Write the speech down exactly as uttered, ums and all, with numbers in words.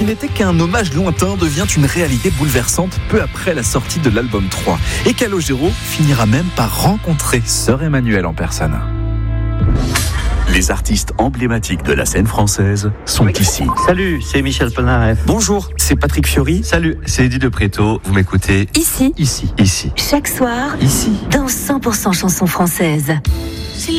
n'était qu'un hommage lointain devient une réalité bouleversante peu après la sortie de l'album trois. Et Calogero finira même par rencontrer Sœur Emmanuelle en personne. Les artistes emblématiques de la scène française sont ici. Salut, c'est Michel Polnareff. Bonjour, c'est Patrick Fiori. Salut, c'est Eddie de Préto. Vous m'écoutez Ici, ici, ici, chaque soir, ici. dans cent pour cent chansons françaises.